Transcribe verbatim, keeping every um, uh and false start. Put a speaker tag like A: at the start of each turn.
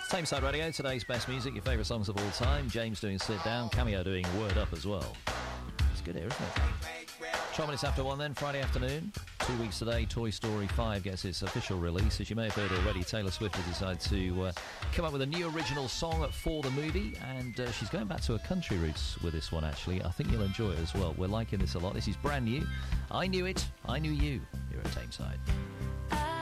A: Tameside Radio, today's best music, your favourite songs of all time. James doing Sit Down, Cameo doing Word Up as well. It's good here, isn't it? twelve minutes after one then, Friday afternoon. Two weeks today, Toy Story five gets its official release. As you may have heard already, Taylor Swift has decided to uh, come up with a new original song for the movie, and uh, she's going back to her country roots with this one, actually. I think you'll enjoy it as well. We're liking this a lot. This is brand new. I Knew It, I Knew You, here at Tameside.